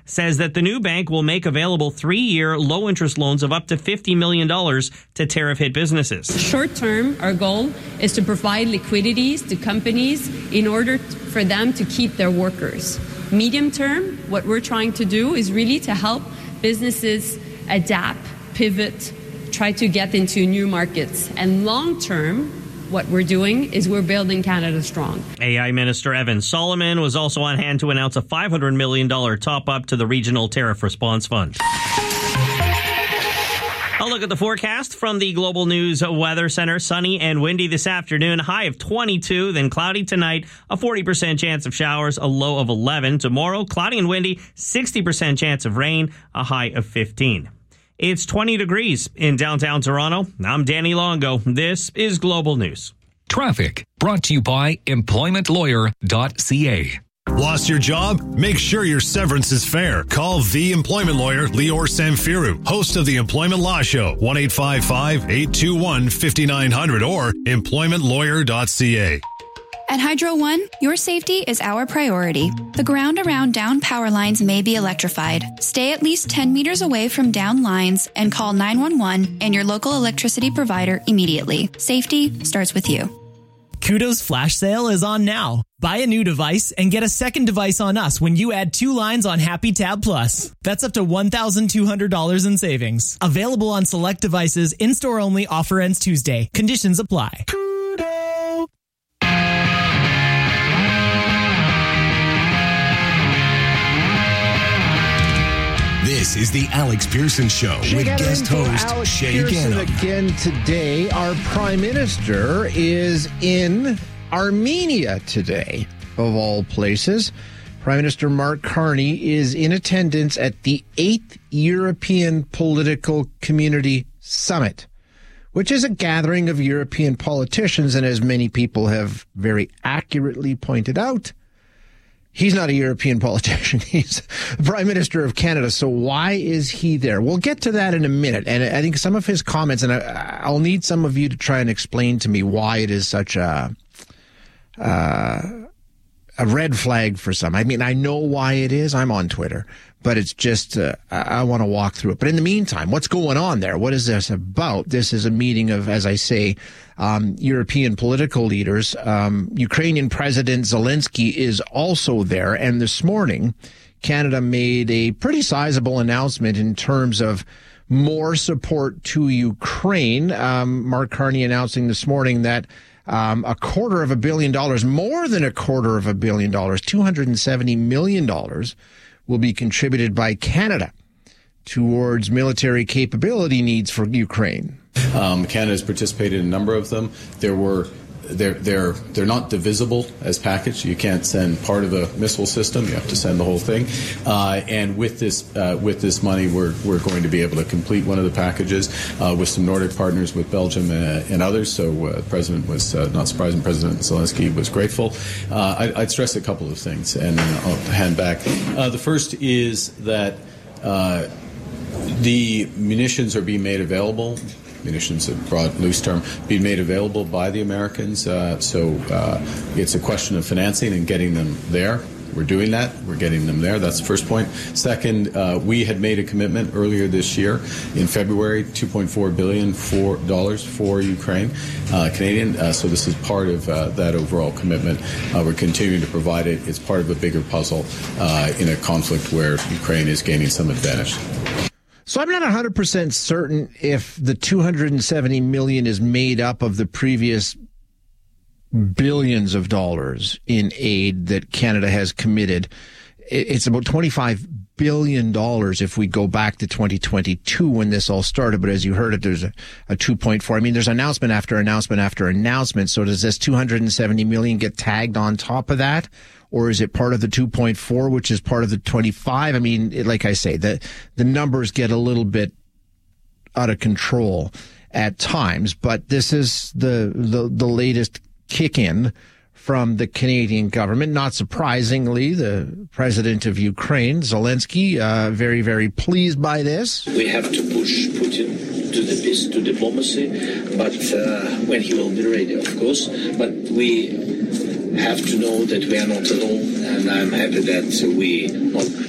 says that the new bank will make available 3-year low-interest loans of up to $50 million to tariff-hit businesses. Short term, our goal is to provide liquidities to companies in order for them to keep their workers. Medium term, what we're trying to do is really to help businesses adapt, pivot, try to get into new markets. And long term, what we're doing is we're building Canada strong. AI Minister Evan Solomon was also on hand to announce a $500 million top-up to the Regional Tariff Response Fund. A look at the forecast from the Global News Weather Center. Sunny and windy this afternoon, high of 22, then cloudy tonight, a 40% chance of showers, a low of 11. Tomorrow, cloudy and windy, 60% chance of rain, a high of 15. It's 20 degrees in downtown Toronto. I'm Danny Longo. This is Global News. Traffic brought to you by employmentlawyer.ca. Lost your job? Make sure your severance is fair. Call the employment lawyer, Lior Samfiru, host of the Employment Law Show, 1-855-821-5900 or employmentlawyer.ca. At Hydro One, your safety is our priority. The ground around down power lines may be electrified. Stay at least 10 meters away from down lines and call 911 and your local electricity provider immediately. Safety starts with you. Kudo's flash sale is on now. Buy a new device and get a second device on us when you add 2 lines on Happy Tab Plus. That's up to $1,200 in savings. Available on select devices, in-store only, offer ends Tuesday. Conditions apply. Kudo! This is the Alex Pearson Show with guest host Alex Shay Pearson Gannon. again today. Our Prime Minister is in Armenia today, of all places. Prime Minister Mark Carney is in attendance at the 8th European Political Community Summit, which is a gathering of European politicians, and as many people have very accurately pointed out, he's not a European politician. He's the Prime Minister of Canada. So why is he there? We'll get to that in a minute. And I think some of his comments, and I'll need some of you to try and explain to me why it is such a red flag for some. I mean, I know why it is. I'm on Twitter. But it's just, I want to walk through it. But in the meantime, what's going on there? What is this about? This is a meeting of, as I say, European political leaders. Ukrainian President Zelensky is also there. And this morning, Canada made a pretty sizable announcement in terms of more support to Ukraine. Mark Carney announcing this morning that $250 million, more than $250 million, $270 million will be contributed by Canada towards military capability needs for Ukraine. Canada has participated in a number of them. They're not divisible as packaged. You can't send part of a missile system. You have to send the whole thing. And with this money, we're going to be able to complete one of the packages with some Nordic partners, with Belgium and others. So the President was not surprising. President Zelensky was grateful. I'd stress a couple of things, and then I'll hand back. The first is that the munitions are being made available. Munitions, a broad, loose term, being made available by the Americans. So it's a question of financing and getting them there. We're doing that. We're getting them there. That's the first point. Second, we had made a commitment earlier this year in February, $2.4 billion for Ukraine, Canadian. So this is part of that overall commitment. We're continuing to provide it. It's part of a bigger puzzle in a conflict where Ukraine is gaining some advantage. So I'm not 100% certain if the $270 million is made up of the previous billions of dollars in aid that Canada has committed. It's about $25 billion if we go back to 2022 when this all started. But as you heard it, there's a 2.4. I mean, there's announcement after announcement after announcement. So does this $270 million get tagged on top of that? Or is it part of the 2.4, which is part of the 25? I mean, like I say, the numbers get a little bit out of control at times, but this is the latest kick in from the Canadian government. Not surprisingly, the president of Ukraine, Zelensky, very, very pleased by this. We have to push Putin to the peace, to diplomacy, but when he will be ready, of course. But we have to know that we are not alone, and I'm happy that we not